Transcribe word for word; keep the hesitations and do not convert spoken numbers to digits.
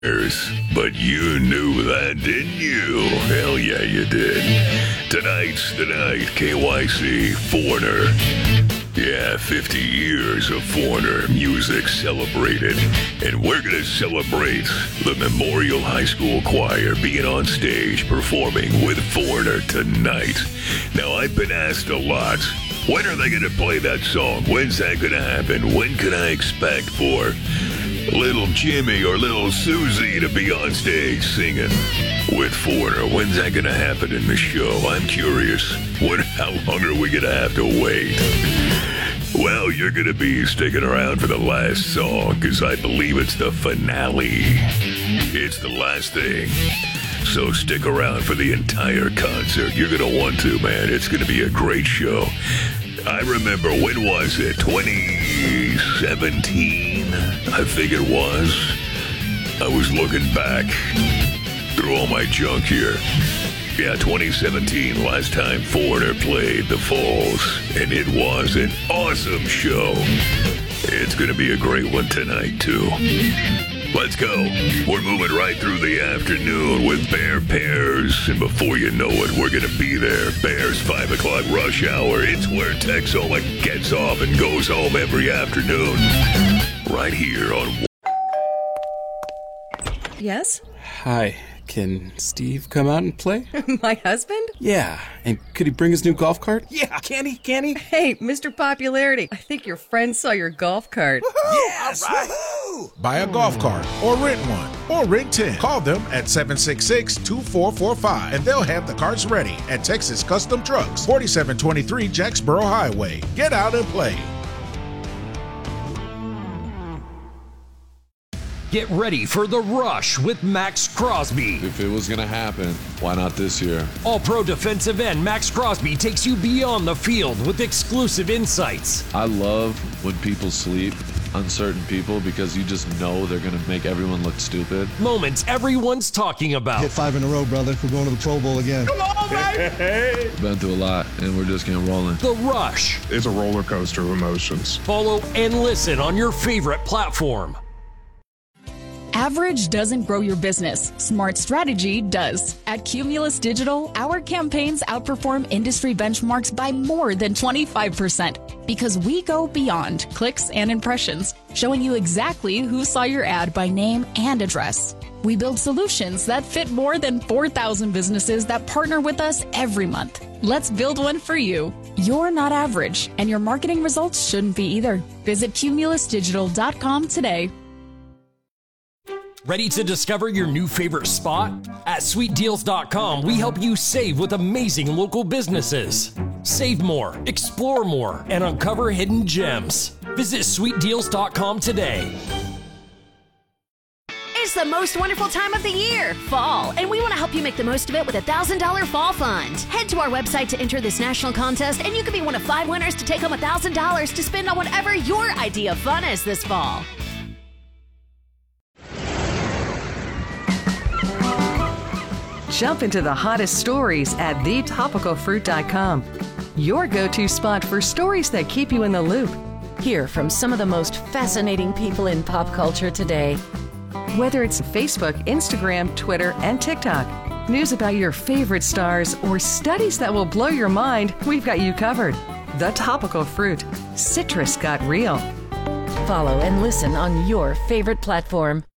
But you knew that, didn't you? Hell yeah, you did. Tonight's the night, K Y C, Foreigner. Yeah, fifty years of Foreigner music celebrated. And we're going to celebrate the Memorial High School Choir being on stage performing with Foreigner tonight. Now, I've been asked a lot, when are they going to play that song? When's that going to happen? When can I expect for little Jimmy or little Susie to be on stage singing with Foreigner? When's that going to happen in the show? I'm curious. When, how long are we going to have to wait? Well, you're going to be sticking around for the last song because I believe it's the finale. It's the last thing. So stick around for the entire concert. You're going to want to, man. It's going to be a great show. I remember, when was it? twenty seventeen, I think it was. I was looking back through all my junk here. Yeah, twenty seventeen, last time Foreigner played the Falls, and it was an awesome show. It's going to be a great one tonight, too. Let's go. We're moving right through the afternoon with Bear Pairs, and before you know it, we're going to be there. Bears five o'clock rush hour. It's where Texoma gets off and goes home every afternoon. Right here on... Yes? Hi. Can Steve come out and play? My husband? Yeah. And could he bring his new golf cart? Yeah. Can he? Can he? Hey, Mister Popularity. I think your friend saw your golf cart. Woohoo! Yes! All right. Woohoo! Buy a golf cart or rent one or rent ten. Call them at seven six six, two four four five and they'll have the carts ready at Texas Custom Trucks, forty-seven twenty-three Jacksboro Highway. Get out and play. Get ready for The Rush with Max Crosby. If it was going to happen, why not this year? All-pro defensive end Max Crosby takes you beyond the field with exclusive insights. I love when people sleep on certain people because you just know they're going to make everyone look stupid. Moments everyone's talking about. Hit five in a row, brother. We're going to the Pro Bowl again. Come on, baby! Been through a lot, and we're just getting rolling. The Rush. It's a roller coaster of emotions. Follow and listen on your favorite platform. Average doesn't grow your business. Smart strategy does. At Cumulus Digital, our campaigns outperform industry benchmarks by more than twenty-five percent because we go beyond clicks and impressions, showing you exactly who saw your ad by name and address. We build solutions that fit more than four thousand businesses that partner with us every month. Let's build one for you. You're not average, and your marketing results shouldn't be either. Visit cumulus digital dot com today. Ready to discover your new favorite spot? At sweet deals dot com, we help you save with amazing local businesses. Save more, explore more, and uncover hidden gems. Visit sweet deals dot com today. It's the most wonderful time of the year, fall, and we want to help you make the most of it with a one thousand dollars Fall Fund. Head to our website to enter this national contest, and you can be one of five winners to take home one thousand dollars to spend on whatever your idea of fun is this fall. Jump into the hottest stories at the topical fruit dot com. Your go-to spot for stories that keep you in the loop. Hear from some of the most fascinating people in pop culture today. Whether it's Facebook, Instagram, Twitter, and TikTok, news about your favorite stars, or studies that will blow your mind, we've got you covered. The Topical Fruit. Citrus got real. Follow and listen on your favorite platform.